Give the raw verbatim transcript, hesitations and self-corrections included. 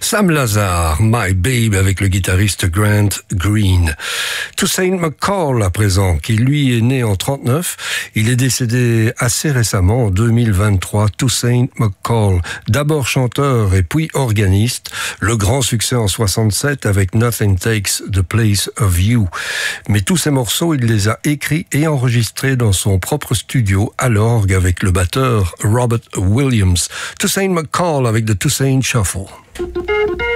Sam Lazar, My Babe, avec le guitariste Grant Green. Toussaint McCall, à présent, qui lui est né en trente-neuf. Il est décédé assez récemment, en deux mille vingt-trois. Toussaint McCall, d'abord chanteur et puis organiste. Le grand succès en soixante-sept avec Nothing Takes the Place of You. Mais tous ces morceaux, il les a écrits et enregistrés dans son propre studio à l'orgue avec le batteur Robert Williams. Toussaint McCall avec The Toussaint Shuffle.